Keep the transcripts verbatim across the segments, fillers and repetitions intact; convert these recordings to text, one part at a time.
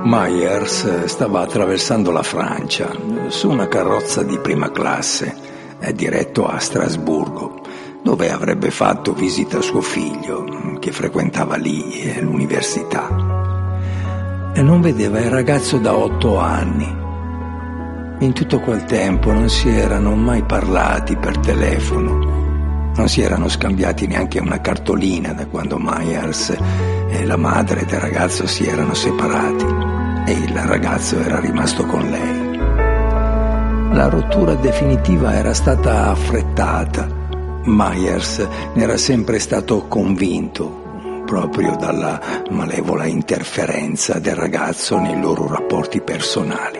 Myers stava attraversando la Francia su una carrozza di prima classe e diretto a Strasburgo, dove avrebbe fatto visita a suo figlio, che frequentava lì l'università. E non vedeva il ragazzo da otto anni. In tutto quel tempo non si erano mai parlati per telefono, non si erano scambiati neanche una cartolina da quando Myers e la madre del ragazzo si erano separati e il ragazzo era rimasto con lei. La rottura definitiva era stata affrettata. Myers ne era sempre stato convinto, proprio dalla malevola interferenza del ragazzo nei loro rapporti personali.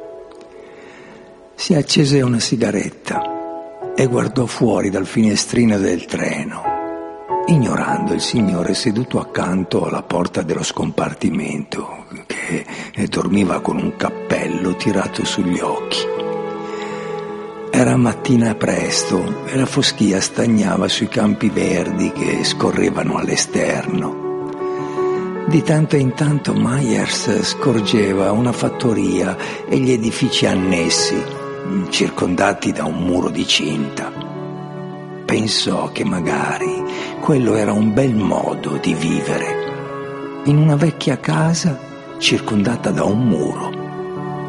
Si accese una sigaretta e guardò fuori dal finestrino del treno, ignorando il signore seduto accanto alla porta dello scompartimento, che dormiva con un cappello tirato sugli occhi. Era mattina presto e la foschia stagnava sui campi verdi che scorrevano all'esterno. Di tanto in tanto Myers scorgeva una fattoria e gli edifici annessi, circondati da un muro di cinta. Pensò che magari quello era un bel modo di vivere, in una vecchia casa circondata da un muro.